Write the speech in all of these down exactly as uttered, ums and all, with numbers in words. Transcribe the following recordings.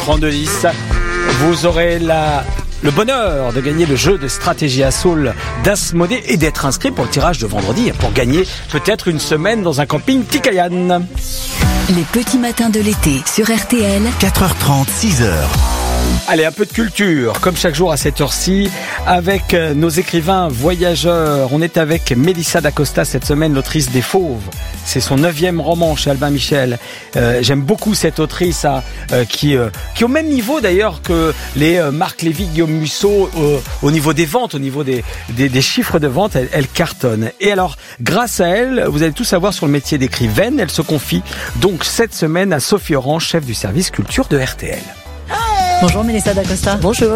trente-deux dix, vous aurez la... le bonheur de gagner le jeu de stratégie à Soul d'Asmodée et d'être inscrit pour le tirage de vendredi pour gagner peut-être une semaine dans un camping Tikayan. Les petits matins de l'été sur R T L. quatre heures trente, six heures. Allez, un peu de culture, comme chaque jour à cette heure-ci, avec nos écrivains voyageurs. On est avec Mélissa d'Acosta cette semaine, l'autrice des Fauves. C'est son neuvième roman chez Albin Michel. Euh, j'aime beaucoup cette autrice hein, euh, qui, euh, qui est au même niveau d'ailleurs que les euh, Marc Lévy, Guillaume Musso, euh, au niveau des ventes, au niveau des, des, des chiffres de vente, elle, elle cartonne. Et alors, grâce à elle, vous allez tout savoir sur le métier d'écrivaine. Elle se confie donc cette semaine à Sophie Orange, chef du service culture de R T L. Bonjour Mélissa d'Acosta. Bonjour.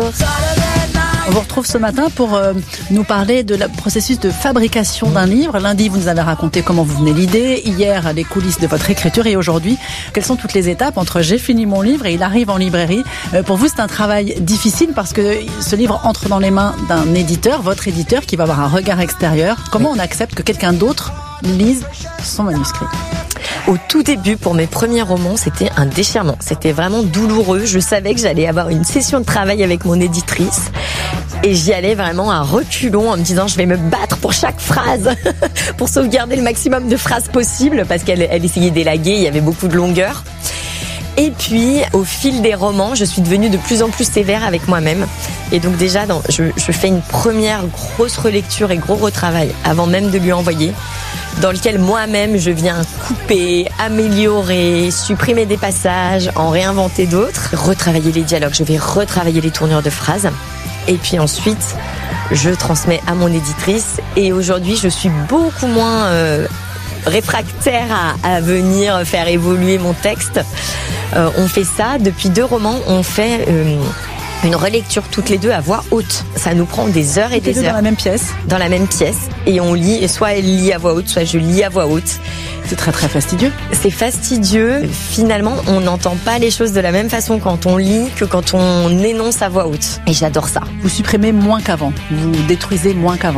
On vous retrouve ce matin pour euh, nous parler de le processus de fabrication d'un livre. Lundi, vous nous avez raconté comment vous venez l'idée. Hier, les coulisses de votre écriture. Et aujourd'hui, quelles sont toutes les étapes entre j'ai fini mon livre et il arrive en librairie. Euh, pour vous, c'est un travail difficile parce que ce livre entre dans les mains d'un éditeur, votre éditeur, qui va avoir un regard extérieur. Comment on accepte que quelqu'un d'autre lise son manuscrit ? Au tout début, pour mes premiers romans, c'était un déchirement. C'était vraiment douloureux. Je savais que j'allais avoir une session de travail avec mon éditrice. Et j'y allais vraiment à reculons en me disant je vais me battre pour chaque phrase, pour sauvegarder le maximum de phrases possibles, parce qu'elle elle essayait d'élaguer, il y avait beaucoup de longueur. Et puis, au fil des romans, je suis devenue de plus en plus sévère avec moi-même. Et donc déjà, dans, je, je fais une première grosse relecture et gros retravail avant même de lui envoyer, dans lequel moi-même je viens couper, améliorer, supprimer des passages, en réinventer d'autres, retravailler les dialogues, je vais retravailler les tournures de phrases. Et puis ensuite, je transmets à mon éditrice. Et aujourd'hui, je suis beaucoup moins euh, réfractaire à, à venir faire évoluer mon texte. Euh, on fait ça depuis deux romans. On fait euh, une relecture toutes les deux à voix haute. Ça nous prend des heures et toutes les des deux heures. Dans la même pièce. Dans la même pièce. Et on lit, et soit elle lit à voix haute, soit je lis à voix haute. C'est très très fastidieux. C'est fastidieux. Finalement, on n'entend pas les choses de la même façon quand on lit que quand on énonce à voix haute. Et j'adore ça. Vous supprimez moins qu'avant. Vous détruisez moins qu'avant.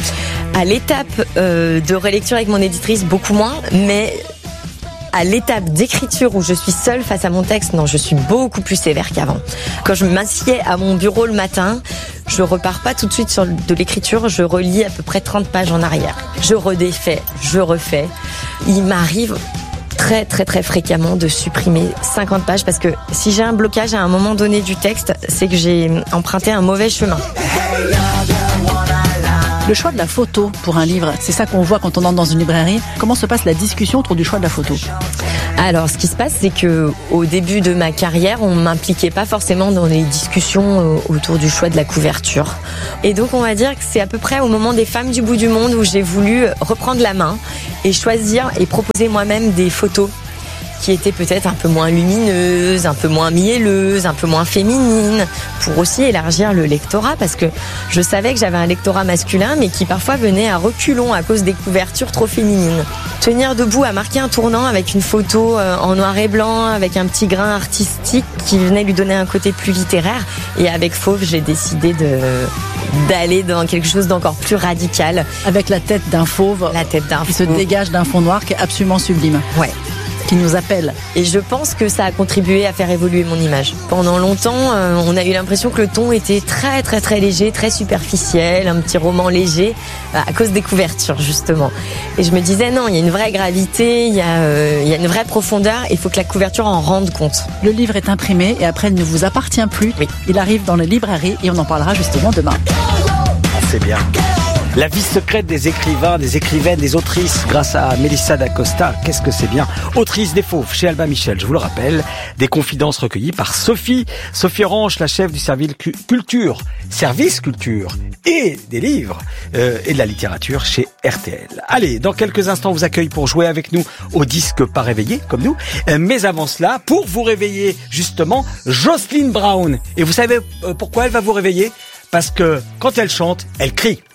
À l'étape euh, de relecture avec mon éditrice, beaucoup moins, mais à l'étape d'écriture où je suis seule face à mon texte, non, je suis beaucoup plus sévère qu'avant. Quand je m'assieds à mon bureau le matin, je repars pas tout de suite sur de l'écriture, je relis à peu près trente pages en arrière. Je redéfais, je refais. Il m'arrive très très très fréquemment de supprimer cinquante pages parce que si j'ai un blocage à un moment donné du texte, c'est que j'ai emprunté un mauvais chemin. Le choix de la photo pour un livre, c'est ça qu'on voit quand on entre dans une librairie. Comment se passe la discussion autour du choix de la photo ? Alors, ce qui se passe, c'est que au début de ma carrière, on m'impliquait pas forcément dans les discussions autour du choix de la couverture. Et donc, on va dire que c'est à peu près au moment des Femmes du bout du monde où j'ai voulu reprendre la main et choisir et proposer moi-même des photos qui étaient peut-être un peu moins lumineuses, un peu moins mielleuses, un peu moins féminines, pour aussi élargir le lectorat, parce que je savais que j'avais un lectorat masculin, mais qui parfois venait à reculons à cause des couvertures trop féminines. Tenir debout à marquer un tournant avec une photo en noir et blanc, avec un petit grain artistique qui venait lui donner un côté plus littéraire. Et avec Fauve, j'ai décidé de d'aller dans quelque chose d'encore plus radical. Avec la tête d'un fauve, la tête d'un qui se dégage d'un fond noir qui est absolument sublime. Ouais. Qui nous appelle. Et je pense que ça a contribué à faire évoluer mon image. Pendant longtemps, euh, on a eu l'impression que le ton était très très très léger, très superficiel, un petit roman léger, à cause des couvertures justement. Et je me disais non, il y a une vraie gravité, il y a, euh, il y a une vraie profondeur, il faut que la couverture en rende compte. Le livre est imprimé et après il ne vous appartient plus. Oui. Il arrive dans les librairies et on en parlera justement demain. C'est bien. La vie secrète des écrivains, des écrivaines, des autrices, grâce à Mélissa d'Acosta. Qu'est-ce que c'est bien. Autrice des Fauves chez Albin Michel, je vous le rappelle. Des confidences recueillies par Sophie. Sophie Orange, la chef du service culture, service culture et des livres euh, et de la littérature chez R T L. Allez, dans quelques instants, on vous accueille pour jouer avec nous au disque pas réveillé, comme nous. Euh, mais avant cela, pour vous réveiller, justement, Jocelyn Brown. Et vous savez euh, pourquoi elle va vous réveiller ? Parce que quand elle chante, elle crie.